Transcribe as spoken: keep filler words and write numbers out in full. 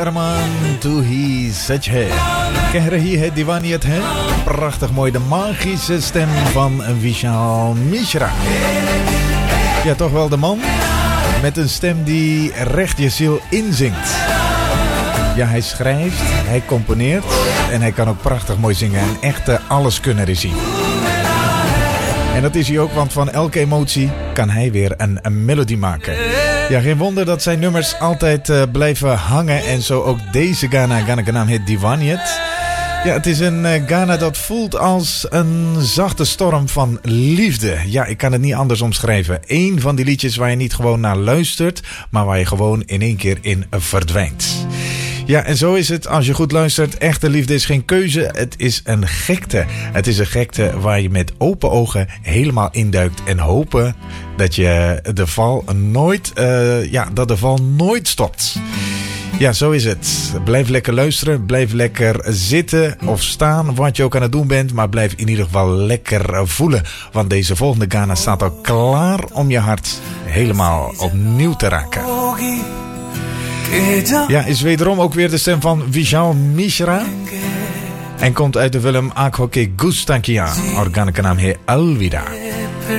अरमान तू ही सच है. कह रही है दीवानियत है. Prachtig mooi, de magische stem van Vishal Mishra. Ja, toch wel de man met een stem die recht je ziel inzingt. Ja, hij schrijft, hij componeert en hij kan ook prachtig mooi zingen. Een echte alleskunner is hij. En dat is hij ook, want van elke emotie kan hij weer een, een melodie maken. Ja, geen wonder dat zijn nummers altijd uh, blijven hangen. En zo ook deze Ghana, Ghana Ganam heet Diwaniyat. Ja, het is een uh, Ghana dat voelt als een zachte storm van liefde. Ja, ik kan het niet anders omschrijven. Eén van die liedjes waar je niet gewoon naar luistert, maar waar je gewoon in één keer in verdwijnt. Ja, en zo is het als je goed luistert. Echte liefde is geen keuze, het is een gekte. Het is een gekte waar je met open ogen helemaal induikt en hopen dat je de val nooit, uh, ja, dat de val nooit stopt. Ja, zo is het. Blijf lekker luisteren, blijf lekker zitten of staan, wat je ook aan het doen bent, maar blijf in ieder geval lekker voelen. Want deze volgende Ghana staat al klaar om je hart helemaal opnieuw te raken. Ja, is wederom ook weer de stem van Vishal Mishra. En komt uit de film Aakho ke Gustakia. Organica naam he Alvida.